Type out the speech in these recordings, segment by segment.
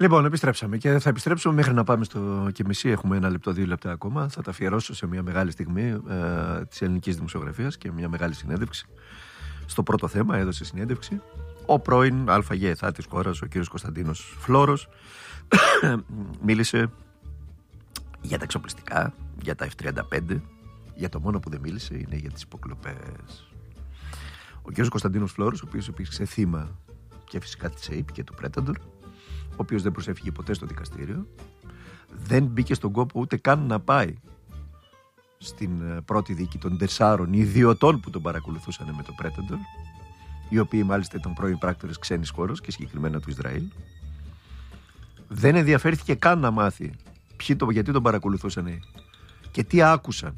Λοιπόν, επιστρέψαμε και θα επιστρέψουμε μέχρι να πάμε στο και μισή. Έχουμε 1 λεπτό, 2 λεπτά ακόμα. Θα τα αφιερώσω σε μια μεγάλη στιγμή της ελληνικής δημοσιογραφίας και μια μεγάλη συνέντευξη. Στο πρώτο θέμα έδωσε συνέντευξη ο πρώην ΑΓΕΘΑ της χώρας, ο κύριος Κωνσταντίνος Φλόρος. Μίλησε για τα εξοπλιστικά, για τα F-35. Για το μόνο που δεν μίλησε είναι για τις υποκλοπές. Ο κύριος Κωνσταντίνος Φλόρος, ο οποίος υπήρξε θύμα και φυσικά της ΑΕΠ και του Πρέταντορ, ο οποίος δεν προσέφυγε ποτέ στο δικαστήριο, δεν μπήκε στον κόπο ούτε καν να πάει στην πρώτη δίκη των 4 ιδιωτών που τον παρακολουθούσαν με το Πρέταντορ, οι οποίοι μάλιστα ήταν πρώην πράκτορες ξένης χώρας και συγκεκριμένα του Ισραήλ. Δεν ενδιαφέρθηκε καν να μάθει γιατί τον παρακολουθούσαν και τι άκουσαν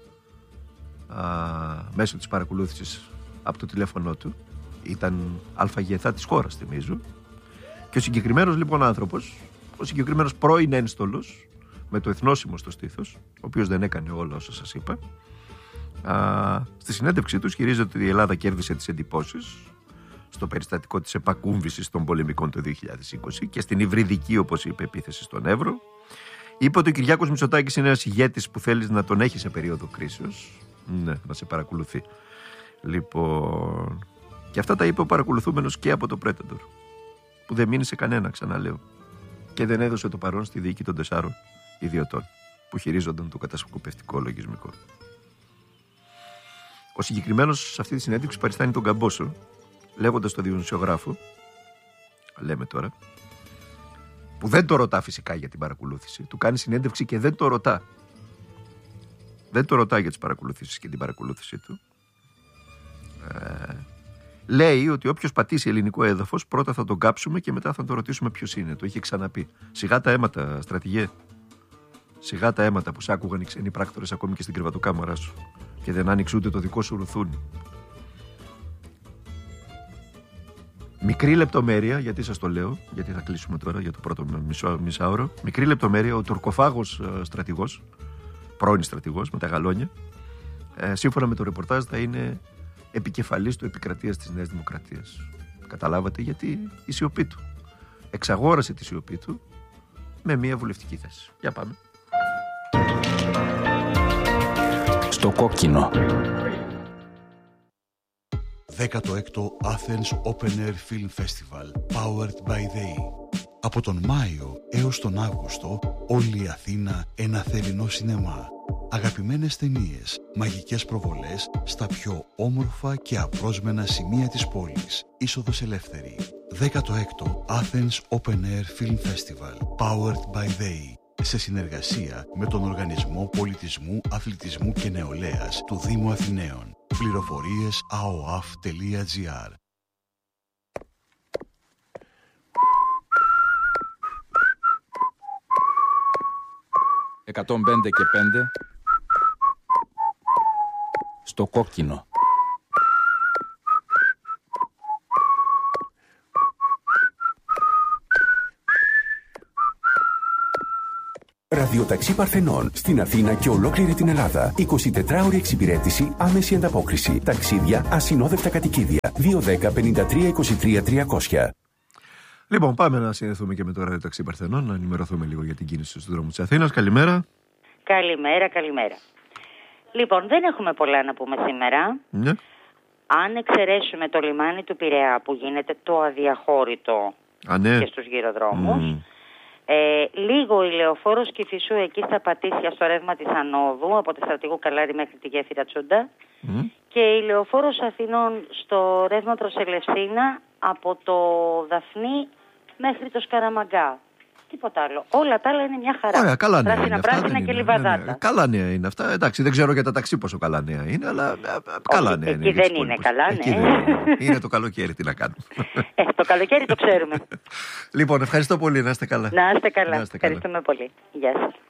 μέσω της παρακολούθησης από το τηλέφωνό του. Ήταν ΑΓΕΘΑ της χώρας, θυμίζω. Και ο συγκεκριμένος λοιπόν άνθρωπος, ο συγκεκριμένος πρώην ένστολος με το εθνόσημο στο στήθος, ο οποίος δεν έκανε όλα όσα σας είπα, στη συνέντευξή του ισχυρίζεται ότι η Ελλάδα κέρδισε τις εντυπώσεις στο περιστατικό της επακούμβησης των πολεμικών το 2020 και στην υβριδική, όπως είπε, επίθεση στον Εύρο. Είπε ότι ο Κυριάκος Μητσοτάκης είναι ένας ηγέτης που θέλεις να τον έχει σε περίοδο κρίσεως. Ναι, να σε παρακολουθεί. Λοιπόν, και αυτά τα είπε ο παρακολουθούμενος και από το Πρέταντορ, που δεν μείνει σε κανένα, ξαναλέω, και δεν έδωσε το παρόν στη δίκη των 4 ιδιωτών που χειρίζονταν το κατασκοπευτικό λογισμικό. Ο συγκεκριμένος σε αυτή τη συνέντευξη παριστάνει τον Καμπόσο, λέγοντας στον δημοσιογράφο, λέμε τώρα, που δεν το ρωτά φυσικά για την παρακολούθηση, του κάνει συνέντευξη και δεν το ρωτά. Δεν το ρωτά για τις παρακολουθήσεις και την παρακολούθηση του. Λέει ότι όποιος πατήσει ελληνικό έδαφος, πρώτα θα τον κάψουμε και μετά θα τον ρωτήσουμε ποιος είναι. Το είχε ξαναπεί. Σιγά τα αίματα, στρατηγέ. Σιγά τα αίματα που σ' άκουγαν οι ξένοι πράκτορες ακόμη και στην κρεβατοκάμαρά σου. Και δεν άνοιξε ούτε το δικό σου ρουθούνι. Μικρή λεπτομέρεια, γιατί σας το λέω, γιατί θα κλείσουμε τώρα για το πρώτο μισάωρο. Μικρή λεπτομέρεια, ο τουρκοφάγος στρατηγός, πρώην στρατηγός με τα γαλόνια, σύμφωνα με το ρεπορτάζ θα είναι επικεφαλής του επικρατείας της Νέας Δημοκρατίας. Καταλάβατε γιατί η σιωπή του. Εξαγόρασε τη σιωπή του με μια βουλευτική θέση. Για πάμε. Στο κόκκινο. 16ο Athens Open Air Film Festival Powered by They. Από τον Μάιο έως τον Αύγουστο όλη η Αθήνα ένα θερινό σινεμά. Αγαπημένες ταινίες, μαγικές προβολές στα πιο όμορφα και απρόσμενα σημεία της πόλης. Είσοδος ελεύθερη. 16ο Athens Open Air Film Festival Powered by They. Σε συνεργασία με τον Οργανισμό Πολιτισμού, Αθλητισμού και Νεολαίας του Δήμου Αθηναίων. Πληροφορίες aoaf.gr. «105 και 5» στο κόκκινο. Ραδιοταξί Παρθενών στην Αθήνα και ολόκληρη την Ελλάδα. 24ωρη εξυπηρέτηση, άμεση ανταπόκριση. Ταξίδια, ασυνόδευτα κατοικίδια. 210-53-23-300. Λοιπόν, πάμε να συνδεθούμε και με το Ραδιοταξί Παρθενών, να ενημερωθούμε λίγο για την κίνηση στους δρόμους της Αθήνας. Καλημέρα. Καλημέρα. Λοιπόν, δεν έχουμε πολλά να πούμε σήμερα. Ναι. Αν εξαιρέσουμε το λιμάνι του Πειραιά που γίνεται το αδιαχώρητο και στους γυροδρόμους, λίγο η λεωφόρος Κηφισού εκεί στα Πατήσια στο ρεύμα της Ανόδου, από τη Στρατηγού Καλάρη μέχρι τη γέφυρα Τσούντα, και η λεωφόρος Αθηνών στο ρεύμα προς Ελευσίνα από το Δαφνί μέχρι το Σκαραμαγκά. Τίποτα άλλο. Όλα τα άλλα είναι μια χαρά. Ωραία, καλά νέα είναι αυτά. Πράσινα και λιβαδάτα. Ναι. Καλά νέα είναι αυτά. Εντάξει, δεν ξέρω για τα ταξί πόσο καλά νέα είναι, αλλά καλά νέα είναι. Εκεί δεν είναι καλά, ναι. Είναι το καλοκαίρι, τι να κάνουμε. Το καλοκαίρι το ξέρουμε. Λοιπόν, ευχαριστώ πολύ. Να είστε καλά. Να είστε καλά. Ευχαριστούμε πολύ. Γεια σας.